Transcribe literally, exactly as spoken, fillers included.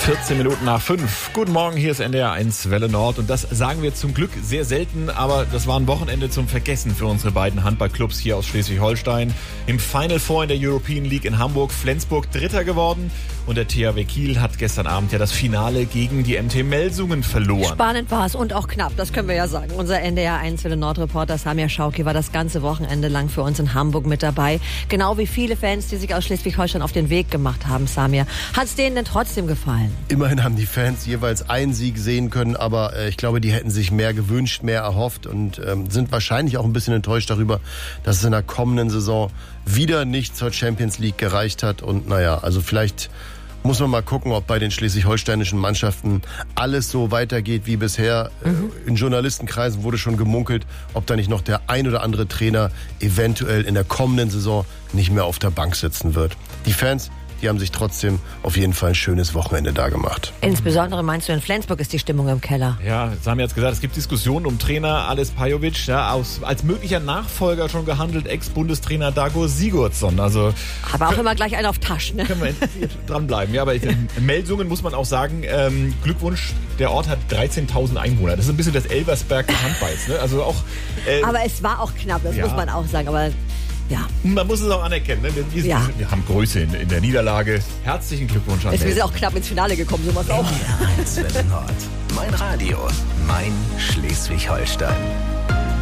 vierzehn Minuten nach fünf. Guten Morgen, hier ist N D R eins Welle Nord. Und das sagen wir zum Glück sehr selten, aber das war ein Wochenende zum Vergessen für unsere beiden Handballclubs hier aus Schleswig-Holstein. Im Final Four in der European League in Hamburg Flensburg Dritter geworden. Und der T H W Kiel hat gestern Abend ja das Finale gegen die M T Melsungen verloren. Spannend war es und auch knapp, das können wir ja sagen. Unser N D R eins Welle Nord Reporter Samir Schauki war das ganze Wochenende lang für uns in Hamburg mit dabei. Genau wie viele Fans, die sich aus Schleswig-Holstein auf den Weg gemacht haben, Samir. Hat es denen denn trotzdem gefallen? Immerhin haben die Fans jeweils einen Sieg sehen können, aber äh, ich glaube, die hätten sich mehr gewünscht, mehr erhofft und ähm, sind wahrscheinlich auch ein bisschen enttäuscht darüber, dass es in der kommenden Saison wieder nicht zur Champions League gereicht hat. Und naja, also vielleicht muss man mal gucken, ob bei den schleswig-holsteinischen Mannschaften alles so weitergeht wie bisher. Mhm. In Journalistenkreisen wurde schon gemunkelt, ob da nicht noch der ein oder andere Trainer eventuell in der kommenden Saison nicht mehr auf der Bank sitzen wird. Die Fans, die haben sich trotzdem auf jeden Fall ein schönes Wochenende da gemacht. Insbesondere meinst du, in Flensburg ist die Stimmung im Keller. Ja, das haben wir jetzt gesagt, es gibt Diskussionen um Trainer Ales Pajovic, ja, aus, als möglicher Nachfolger schon gehandelt, Ex-Bundestrainer Dago Sigurdsson. Also, aber auch können, immer gleich einen auf Taschen. Ne? Können wir dranbleiben. Ja, aber in Melsungen muss man auch sagen, ähm, Glückwunsch, der Ort hat dreizehntausend Einwohner. Das ist ein bisschen das Elversberg des Handballs. Ne? Also auch, äh, aber es war auch knapp, das ja. muss man auch sagen. Aber ja. Man muss es auch anerkennen. Ne? Wir, wir, ja. wir haben Größe in, in der Niederlage. Herzlichen Glückwunsch an Wir sind auch knapp ins Finale gekommen, sowas auch. N D R eins Welle Nord. Mein Radio, mein Schleswig-Holstein.